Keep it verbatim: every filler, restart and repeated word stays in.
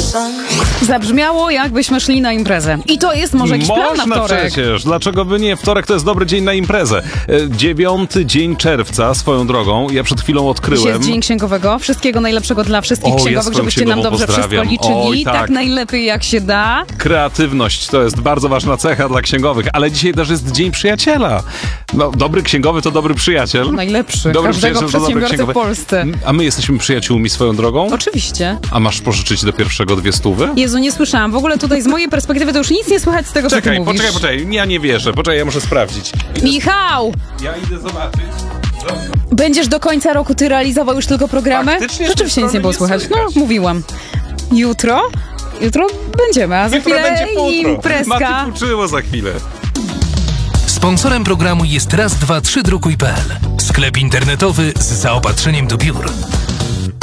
Zabrzmiało, jakbyśmy szli na imprezę. I to jest może jakiś plan na Można wtorek. przecież. Dlaczego by nie? Wtorek to jest dobry dzień na imprezę. E, Dziewiąty dzień czerwca, swoją drogą. Ja przed chwilą Dziś odkryłem. jest Dzień Księgowego. Wszystkiego najlepszego dla wszystkich O, ja księgowych, swoją żebyście nam księgową dobrze wszystko pozdrawiam. liczyli. Oj, tak. tak najlepiej jak się da. Kreatywność to jest bardzo ważna cecha dla księgowych, ale dzisiaj też jest Dzień Przyjaciela. No, dobry księgowy to dobry przyjaciel. Najlepszy. Dobry Każdego przyjaciel to dobry przedsiębiorcy w księgowy. Polsce. A my jesteśmy przyjaciółmi swoją drogą? Oczywiście. A masz pożyczyć do pierwszego dwie stówy? Jezu, nie słyszałam. W ogóle tutaj z mojej perspektywy to już nic nie słychać z tego, co ty Czekaj, mówisz. poczekaj, poczekaj. Ja nie wierzę. Poczekaj, ja muszę sprawdzić. Michał! Ja idę zobaczyć. Będziesz do końca roku ty realizował już tylko programy? Faktycznie, Rzeczywiście z tej nic nie było strony nie słychać. No, słychać. mówiłam. Jutro? Jutro będziemy, a za Jutro chwilę będzie futro. imprezka. Maty uczyło za chwilę. Sponsorem programu jest raz dwa trzy drukuj kropka pe el. Sklep internetowy z zaopatrzeniem do biur.